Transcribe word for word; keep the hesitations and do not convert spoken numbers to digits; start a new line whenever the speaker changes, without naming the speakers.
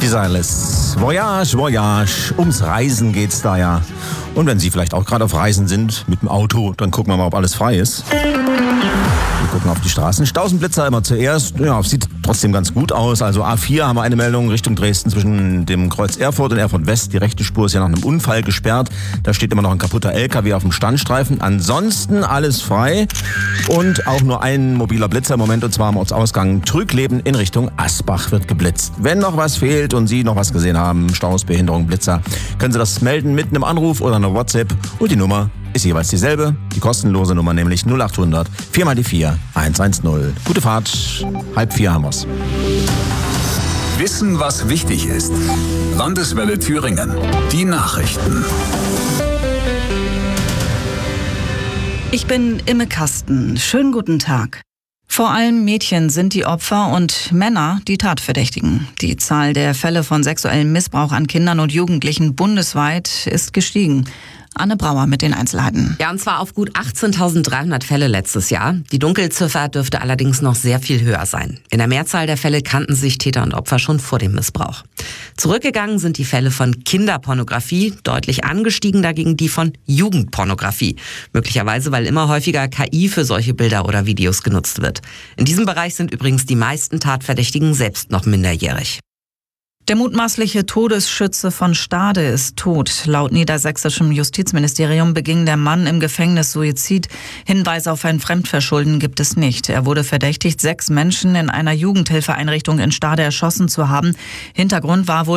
Desireless. Voyage, Voyage. Ums Reisen geht's da ja. Und wenn Sie vielleicht auch gerade auf Reisen sind mit dem Auto, dann gucken wir mal, ob alles frei ist. Wir gucken auf die Straßen. Stausenblitzer immer zuerst. Ja, sieht trotzdem ganz gut aus. Also A vier haben wir eine Meldung Richtung Dresden zwischen dem Kreuz Erfurt und Erfurt West. Die rechte Spur ist ja nach einem Unfall gesperrt. Da steht immer noch ein kaputter L K W auf dem Standstreifen. Ansonsten alles frei. Und auch nur ein mobiler Blitzer im Moment, und zwar am Ortsausgang Trügleben in Richtung Asbach wird geblitzt. Wenn noch was fehlt und Sie noch was gesehen haben, Staus, Behinderung, Blitzer, können Sie das melden mit einem Anruf oder einer WhatsApp. Und die Nummer ist jeweils dieselbe, die kostenlose Nummer nämlich null acht hundert vier mal die vier eins eins null. Gute Fahrt, halb vier haben wir's.
Wissen, was wichtig ist. Landeswelle Thüringen. Die Nachrichten.
Ich bin Imme Kasten. Schönen guten Tag. Vor allem Mädchen sind die Opfer und Männer die Tatverdächtigen. Die Zahl der Fälle von sexuellem Missbrauch an Kindern und Jugendlichen bundesweit ist gestiegen. Anne Brauer mit den Einzelheiten.
Ja, und zwar auf gut achtzehntausenddreihundert Fälle letztes Jahr. Die Dunkelziffer dürfte allerdings noch sehr viel höher sein. In der Mehrzahl der Fälle kannten sich Täter und Opfer schon vor dem Missbrauch. Zurückgegangen sind die Fälle von Kinderpornografie, deutlich angestiegen dagegen die von Jugendpornografie. Möglicherweise, weil immer häufiger K I für solche Bilder oder Videos genutzt wird. In diesem Bereich sind übrigens die meisten Tatverdächtigen selbst noch minderjährig.
Der mutmaßliche Todesschütze von Stade ist tot. Laut niedersächsischem Justizministerium beging der Mann im Gefängnis Suizid. Hinweise auf ein Fremdverschulden gibt es nicht. Er wurde verdächtigt, sechs Menschen in einer Jugendhilfeeinrichtung in Stade erschossen zu haben. Hintergrund war wohl